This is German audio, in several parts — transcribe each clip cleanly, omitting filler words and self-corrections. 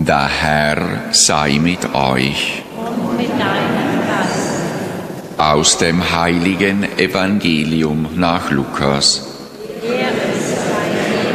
Der Herr sei mit euch. Und mit deinem Geist. Aus dem heiligen Evangelium nach Lukas. Ehre sei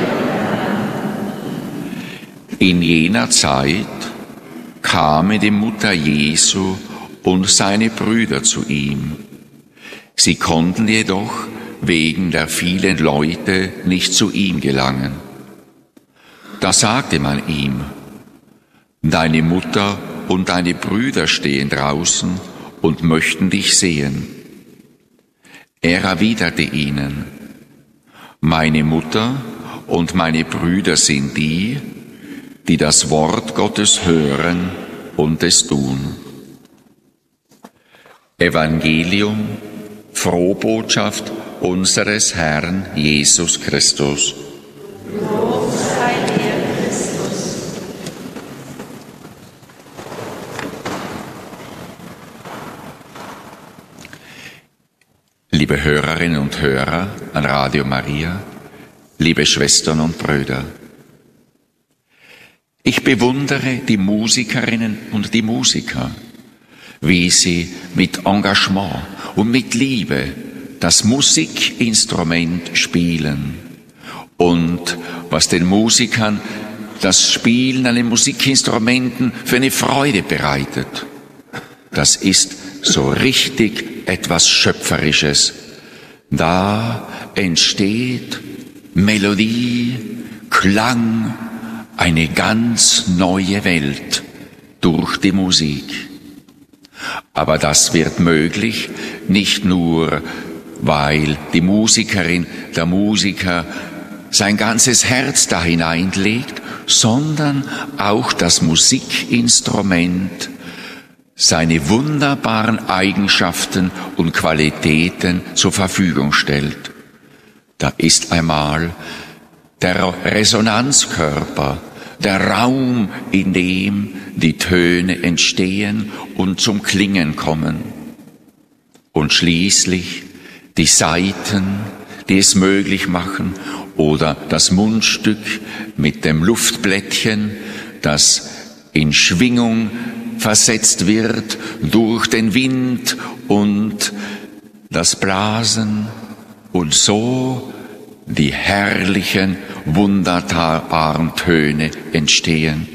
dir. In jener Zeit kamen die Mutter Jesu und seine Brüder zu ihm. Sie konnten jedoch wegen der vielen Leute nicht zu ihm gelangen. Da sagte man ihm: Deine Mutter und deine Brüder stehen draußen und möchten dich sehen. Er erwiderte ihnen: Meine Mutter und meine Brüder sind die, die das Wort Gottes hören und es tun. Evangelium, Frohbotschaft unseres Herrn Jesus Christus. Lob sei dir, Christus. Liebe Hörerinnen und Hörer an Radio Maria, liebe Schwestern und Brüder, ich bewundere die Musikerinnen und die Musiker, wie sie mit Engagement und mit Liebe das Musikinstrument spielen und was den Musikern das Spielen an den Musikinstrumenten für eine Freude bereitet. Das ist so richtig etwas Schöpferisches. Da entsteht Melodie, Klang, eine ganz neue Welt durch die Musik. Aber das wird möglich, nicht nur, weil die Musikerin, der Musiker sein ganzes Herz da hineinlegt, sondern auch das Musikinstrument seine wunderbaren Eigenschaften und Qualitäten zur Verfügung stellt. Da ist einmal der Resonanzkörper, der Raum, in dem die Töne entstehen und zum Klingen kommen. Und schließlich die Saiten, die es möglich machen, oder das Mundstück mit dem Luftblättchen, das in Schwingung versetzt wird durch den Wind und das Blasen und so die herrlichen, wunderbaren Töne entstehen.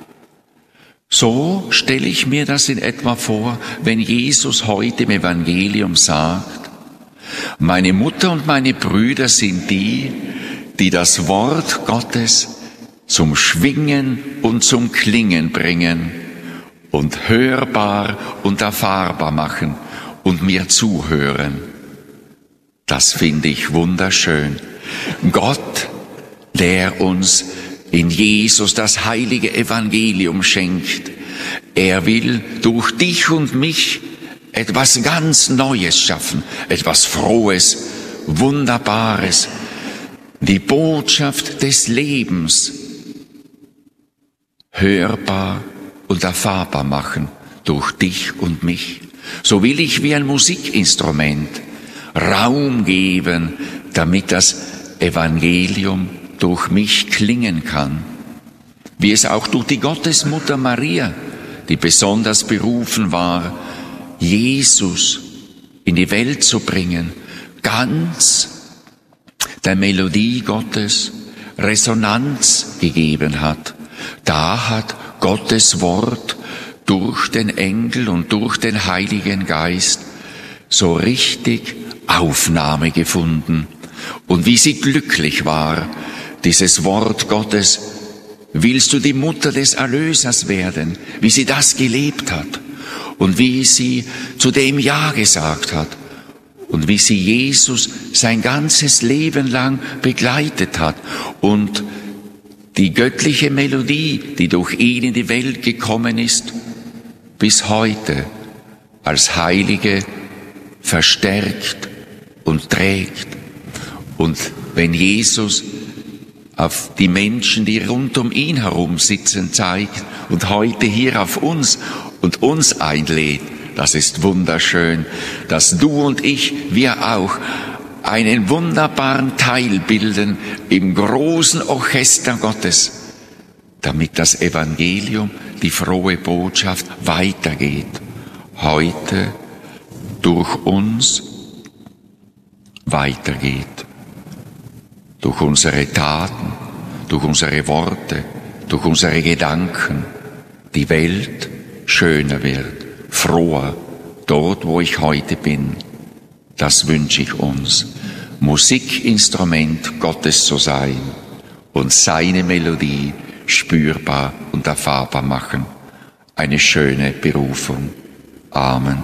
So stelle ich mir das in etwa vor, wenn Jesus heute im Evangelium sagt: Meine Mutter und meine Brüder sind die, die das Wort Gottes zum Schwingen und zum Klingen bringen und hörbar und erfahrbar machen und mir zuhören. Das finde ich wunderschön. Gott, der uns in Jesus das heilige Evangelium schenkt, er will durch dich und mich etwas ganz Neues schaffen, etwas Frohes, Wunderbares, die Botschaft des Lebens hörbar und erfahrbar machen durch dich und mich. So will ich wie ein Musikinstrument Raum geben, damit das Evangelium durch mich klingen kann. Wie es auch durch die Gottesmutter Maria, die besonders berufen war, Jesus in die Welt zu bringen, ganz der Melodie Gottes Resonanz gegeben hat. Da hat Gottes Wort durch den Engel und durch den Heiligen Geist so richtig Aufnahme gefunden. Und wie sie glücklich war, dieses Wort Gottes: Willst du die Mutter des Erlösers werden? Wie sie das gelebt hat und wie sie zu dem Ja gesagt hat und wie sie Jesus sein ganzes Leben lang begleitet hat und die göttliche Melodie, die durch ihn in die Welt gekommen ist, bis heute als Heilige verstärkt und trägt. Und wenn Jesus auf die Menschen, die rund um ihn herum sitzen, zeigt und heute hier auf uns und uns einlädt, das ist wunderschön, dass du und ich, wir auch, einen wunderbaren Teil bilden im großen Orchester Gottes, damit das Evangelium, die frohe Botschaft weitergeht, heute durch uns weitergeht, durch unsere Taten, durch unsere Worte, durch unsere Gedanken, die Welt schöner wird, froher, dort, wo ich heute bin. Das wünsche ich uns, Musikinstrument Gottes zu sein und seine Melodie spürbar und erfahrbar machen. Eine schöne Berufung. Amen.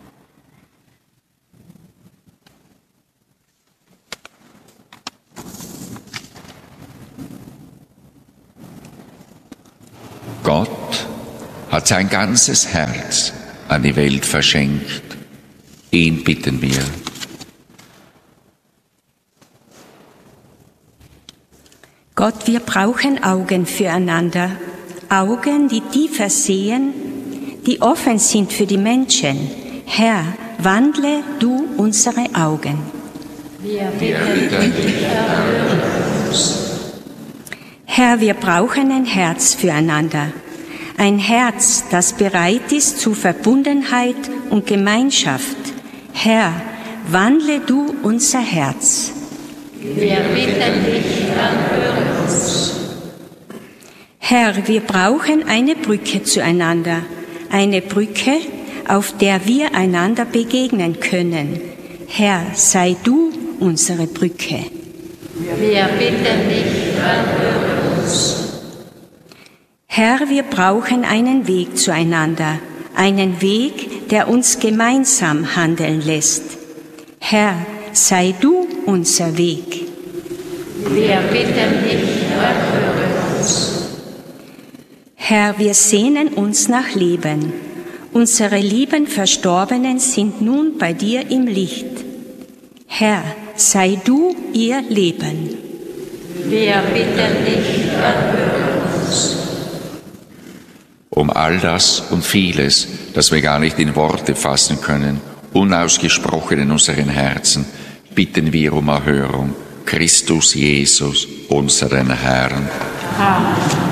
Gott hat sein ganzes Herz an die Welt verschenkt. Ihn bitten wir. Gott, wir brauchen Augen füreinander, Augen, die tiefer sehen, die offen sind für die Menschen. Herr, wandle du unsere Augen. Wir bitten dich, erhöre uns. Herr, wir brauchen ein Herz füreinander, ein Herz, das bereit ist zu Verbundenheit und Gemeinschaft. Herr, wandle du unser Herz. Wir bitten dich, erhöre uns. Herr, wir brauchen eine Brücke zueinander, eine Brücke, auf der wir einander begegnen können. Herr, sei du unsere Brücke. Wir bitten dich, erhöre uns. Herr, wir brauchen einen Weg zueinander, einen Weg, der uns gemeinsam handeln lässt. Herr, sei du unser Weg. Wir bitten dich, erhöre uns. Herr, wir sehnen uns nach Leben. Unsere lieben Verstorbenen sind nun bei dir im Licht. Herr, sei du ihr Leben. Wir bitten dich, erhöre uns. Um all das und vieles, das wir gar nicht in Worte fassen können, unausgesprochen in unseren Herzen, bitten wir um Erhörung. Christus Jesus, unseren Herrn. Amen.